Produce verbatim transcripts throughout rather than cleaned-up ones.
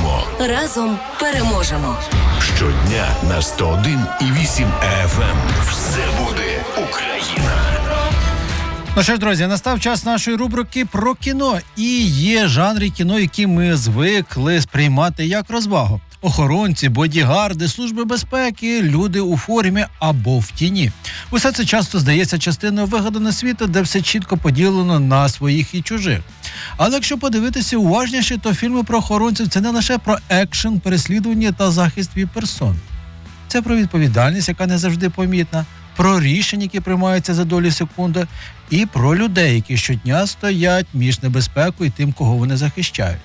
Маємо. Разом переможемо. Щодня на сто один і вісім еф ем. Все буде Україна. Ну що ж, друзі, настав час нашої рубрики про кіно. І є жанри кіно, які ми звикли сприймати як розвагу. Охоронці, бодігарди, служби безпеки, люди у формі або в тіні. Усе це часто здається частиною вигаданого світу, де все чітко поділено на своїх і чужих. Але якщо подивитися уважніше, то фільми про охоронців – це не лише про екшен, переслідування та захист від персон. Це про відповідальність, яка не завжди помітна, про рішення, які приймаються за долі секунди, і про людей, які щодня стоять між небезпекою і тим, кого вони захищають.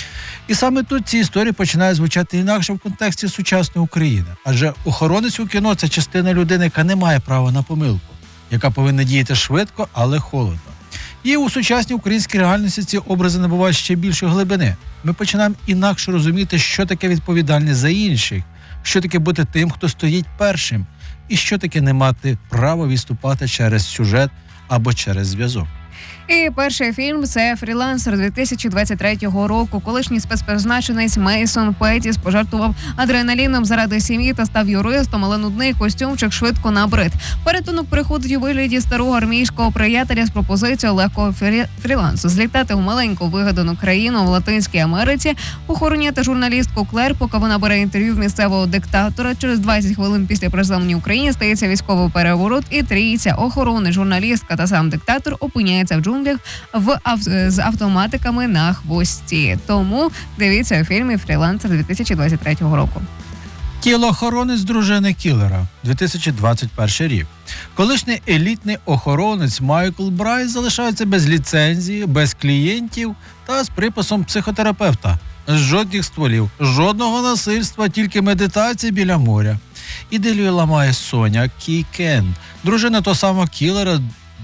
І саме тут ці історії починають звучати інакше в контексті сучасної України. Адже охоронець у кіно – це частина людини, яка не має права на помилку, яка повинна діяти швидко, але холодно. І у сучасній українській реальності ці образи набувають ще більшої глибини. Ми починаємо інакше розуміти, що таке відповідальність за інших, що таке бути тим, хто стоїть першим, і що таке не мати права відступати через сюжет або через зв'язок. І перший фільм – це «Фрілансер» дві тисячі двадцять третього року. Колишній спецпризначенець Мейсон Петтіс пожертвував адреналіном заради сім'ї та став юристом, але нудний костюмчик швидко набрид. Порятунок приходить у вигляді старого армійського приятеля з пропозицією легкого фрі... фрілансу. Злітати в маленьку вигадану країну в Латинській Америці, охороняти журналістку Клер, поки вона бере інтерв'ю в місцевого диктатора. Через двадцять хвилин після приземлення Україні стається військовий переворот, і трійця охорони, журналістка та сам диктатор опиняється в джунглях в ав... з автоматиками на хвості. Тому дивіться у фільмі «Фрілансер» дві тисячі двадцять третього року. Тілоохоронець дружини кілера, дві тисячі двадцять перший рік. Колишній елітний охоронець Майкл Брайс залишається без ліцензії, без клієнтів та з приписом психотерапевта. Жодних стволів, жодного насильства, тільки медитація біля моря. Ідилію ламає Соня Кейкен, дружина того самого кілера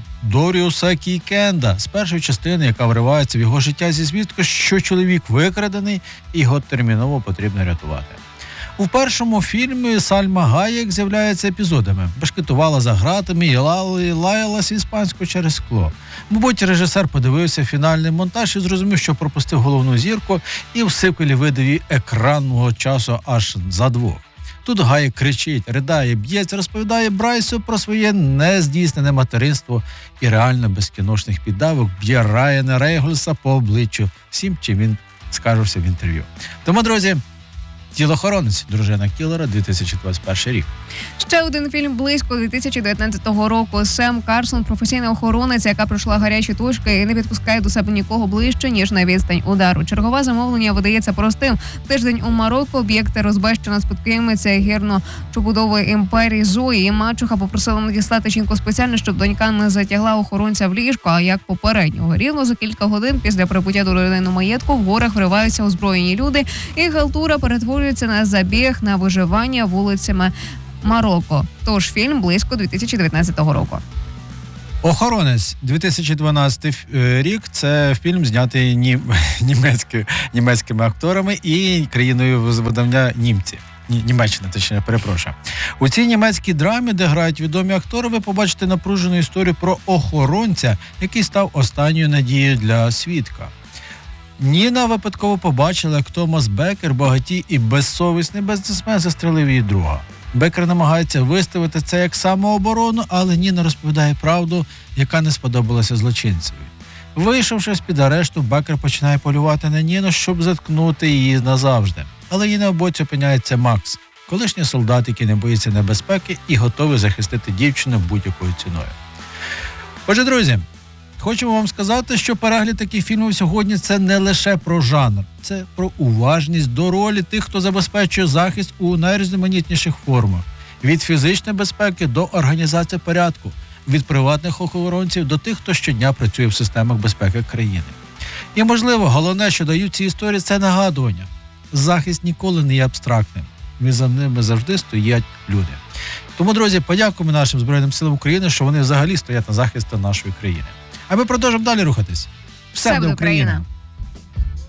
Доріуса Кейкенда, з першої частини, яка вривається в його життя зі звісткою, що чоловік викрадений і його терміново потрібно рятувати. У першому фільмі Сальма Гаєк з'являється епізодами. Бешкетувала за гратами і лаялась іспанською через скло. Мабуть, режисер подивився фінальний монтаж і зрозумів, що пропустив головну зірку, і в сиквелі видав їй екранного часу аж за двох. Тут Гаєк кричить, ридає, б'ється, розповідає Брайсу про своє нездійснене материнство і реально без кіношних піддавок б'є Райана Рейнольдса по обличчю всім, чим він скаржився в інтерв'ю. Тому, друзі, «Тілоохоронець. Дружина кілера», дві тисячі двадцять перший рік. Ще один фільм «Близько» дві тисячі дев'ятнадцятого року. Сем Карсон – професійна охоронець, яка пройшла гарячі точки і не підпускає до себе нікого ближче, ніж на відстань удару. Чергове замовлення видається простим. Тиждень у Марокко, об'єкти розбещена спадкоємиця гірно-чобудової імперії Зої. І мачуха попросила надіслати жінку спеціально, щоб донька не затягла охоронця в ліжко, а як попереднього. Рівно за кілька годин після прибуття до родинного маєтку в горах вриваються озброєні люди, і халтура перетворюється на забіг на виживання вулицями Марокко. Тож фільм «Близько» дві тисячі дев'ятнадцятого року. «Охоронець» дві тисячі дванадцятий рік – це фільм, знятий нім... німецькі... німецькими акторами і країною видавня німці. Німеччина, точніше, перепрошую. У цій німецькій драмі, де грають відомі актори, ви побачите напружену історію про охоронця, який став останньою надією для свідка. Ніна випадково побачила, як Томас Беккер, багатій і безсовісний бізнесмен, застрелив її друга. Беккер намагається виставити це як самооборону, але Ніна розповідає правду, яка не сподобалася злочинцеві. Вийшовши з-під арешту, Беккер починає полювати на Ніну, щоб заткнути її назавжди. Але її на боці опиняється Макс, колишній солдат, який не боїться небезпеки і готовий захистити дівчину будь-якою ціною. Отже, друзі, хочемо вам сказати, що перегляд таких фільмів сьогодні – це не лише про жанр. Це про уважність до ролі тих, хто забезпечує захист у найрізноманітніших формах. Від фізичної безпеки до організації порядку, від приватних охоронців до тих, хто щодня працює в системах безпеки країни. І, можливо, головне, що дають ці історії – це нагадування. Захист ніколи не є абстрактним. За ними завжди стоять люди. Тому, друзі, подякуємо нашим Збройним силам України, що вони взагалі стоять на захисті нашої країни. А ми продовжимо далі рухатись. Все буде Україна!